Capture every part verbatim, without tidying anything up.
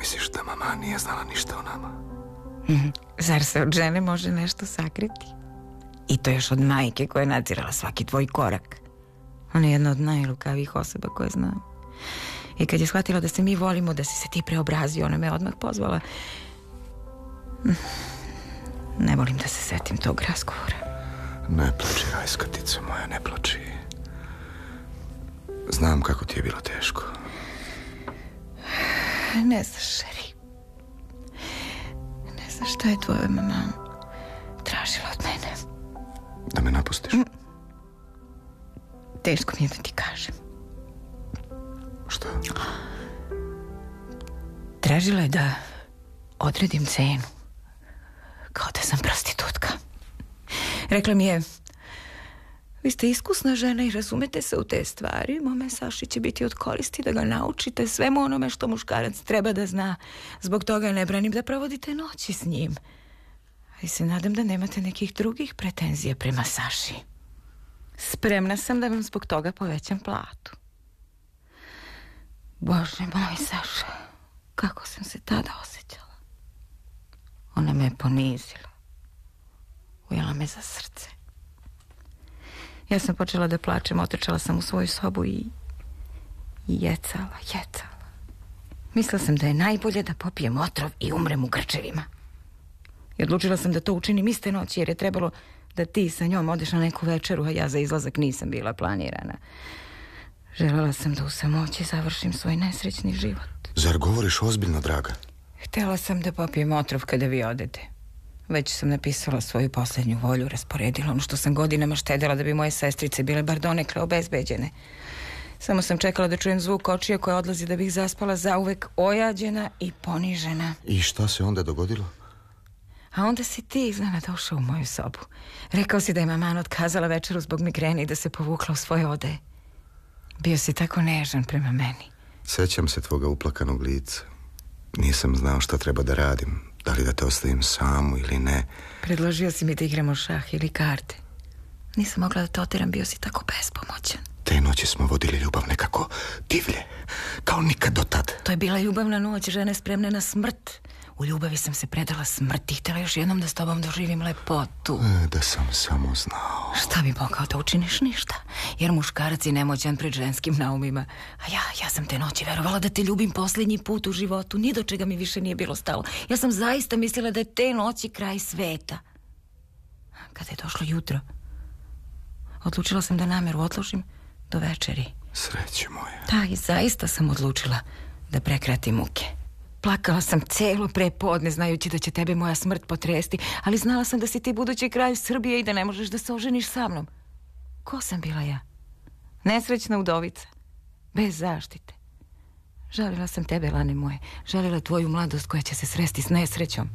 Misliš da mama nije znala ništa o nama? Mm, zar se od žene može nešto sakriti? I to još od majke koja je nadzirala svaki tvoj korak. Ona je jedna od najlukavijih osoba koje znam. I kad je shvatila da se mi volimo, da si se ti preobrazio, ona me odmah pozvala. Ne volim da se setim tog razgovora. Ne plači, rajskatice moja, ne plači. Znam kako ti je bilo teško. Ne znaš, Šeri. Ne znaš šta je tvoja mama tražila od mene. Da me napustiš? Mm. Teško mi je da ti kažem. Šta? Tražila je da odredim cenu. Kao da sam prostitutka. Rekla mi je: vi ste iskusna žena i razumete se u te stvari. Mome Saši će biti od koristi da ga naučite svemu onome što muškarac treba da zna. Zbog toga ne branim da provodite noći s njim. I se nadam da nemate nekih drugih pretenzija prema Saši. Spremna sam da vam zbog toga povećam platu. Bože moj, Saša, kako sam se tada osjećala. Ona me je ponizila. Ujela me za srce. Ja sam počela da plačem, otrčala sam u svoju sobu i, i jecala, jecala. Mislila sam da je najbolje da popijem otrov i umrem u grčevima. I odlučila sam da to učinim iste noći, jer je trebalo da ti sa njom odeš na neku večeru, a ja za izlazak nisam bila planirana. Želela sam da u samoći završim svoj nesrećni život. Zar govoriš ozbiljno, draga? Htjela sam da popijem otrov kada vi odete. Već sam napisala svoju posljednju volju, rasporedila ono što sam godinama štedela da bi moje sestrice bile bar donekle obezbeđene. Samo sam čekala da čujem zvuk kočija koja odlazi da bih zaspala zauvek ojađena i ponižena. I šta se onda dogodilo? A onda si ti iznena došao u moju sobu. Rekao si da je mama otkazala večeru zbog migrene i da se povukla u svoje odeje. Bio si tako nežan prema meni. Sećam se tvoga uplakanog lica. Nisam znao šta treba da radim. Da li da te ostavim samu ili ne. Predložio si mi da igramo šah ili karte. Nisam mogla da te oteram, bio si tako bespomoćan. Te noći smo vodili ljubav nekako divlje, kao nikad do tad. To je bila ljubavna noć, žene spremne na smrt. U ljubavi sam se predala smrti, htjela još jednom da s tobom doživim lepotu. E, da sam samo znao. Šta bi mogao da učiniš? Ništa. Jer muškarac je nemoćan pred ženskim naumima. A ja, ja sam te noći verovala da te ljubim posljednji put u životu. Ni do čega mi više nije bilo stalo. Ja sam zaista mislila da je te noći kraj sveta. Kada je došlo jutro, odlučila sam da nameru odložim do večeri. Sreće moja. Da, i zaista sam odlučila da prekratim muke. Plakala sam celo prepodne znajući da će tebe moja smrt potresti, ali znala sam da si ti budući kralj Srbije i da ne možeš da se oženiš sa mnom. Ko sam bila ja? Nesrećna udovica, bez zaštite. Žalila sam tebe, lane moje, žalila tvoju mladost koja će se sresti s nesrećom.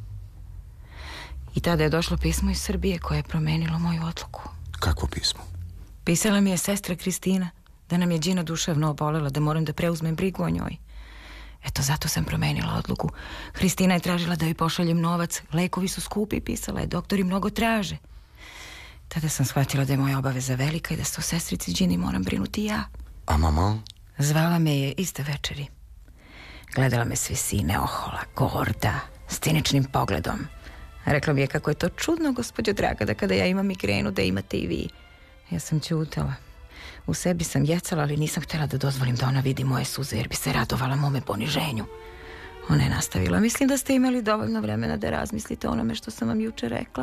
I tada je došlo pismo iz Srbije koje je promenilo moju odluku. Kakvo pismo? Pisala mi je sestra Kristina da nam je Đina duševno obolela, da moram da preuzmem brigu o njoj. Eto, zato sam promenila odluku. Hristina je tražila da joj pošaljem novac. Lekovi su skupi, pisala je. Doktori mnogo traže. Tada sam shvatila da je moja obaveza velika i da se o sestrici Đini moram brinuti ja. A mama? Zvala me je iste večeri. Gledala me s visine, ohola, gorda, s ciničnim pogledom. Rekla mi je kako je to čudno, gospođo draga, da kada ja imam migrenu, da imate i vi. Ja sam ćutala. U sebi sam jecala, ali nisam htjela da dozvolim da ona vidi moje suze, jer bi se radovala mome poniženju. Ona je nastavila: mislim da ste imali dovoljno vremena da razmislite o onome što sam vam juče rekla.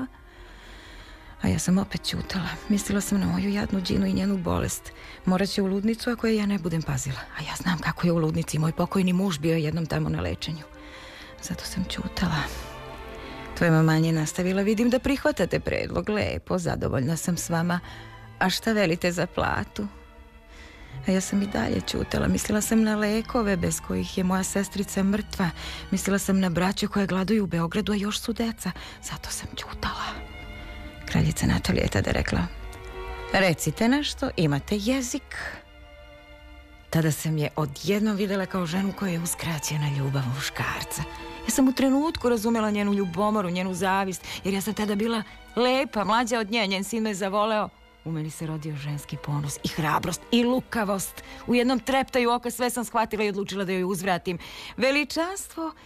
A ja sam opet ćutala. Mislila sam na moju jadnu Đinu i njenu bolest. Morat će u ludnicu ako je ja ne budem pazila. A ja znam kako je u ludnici. Moj pokojni muž bio jednom tamo na lečenju. Zato sam ćutala. Tvoja mama je nastavila: vidim da prihvatate predlog. Lepo, zadovoljna sam s vama. A šta velite za platu? A ja sam i dalje ćutala. Mislila sam na lekove bez kojih je moja sestrica mrtva. Mislila sam na braću koje gladuju u Beogradu, a još su deca. Zato sam ćutala. Kraljica Natalija je tada rekla: recite nešto, imate jezik. Tada sam je odjednom videla kao ženu koja je uskraćena ljubav muškarca. Ja sam u trenutku razumela njenu ljubomoru, njenu zavist, jer ja sam tada bila lepa, mlađa od nje. Njen sin me zavoleo. U meni se rodio ženski ponos i hrabrost i lukavost. U jednom treptaju oka sve sam shvatila i odlučila da joj uzvratim. Veličanstvo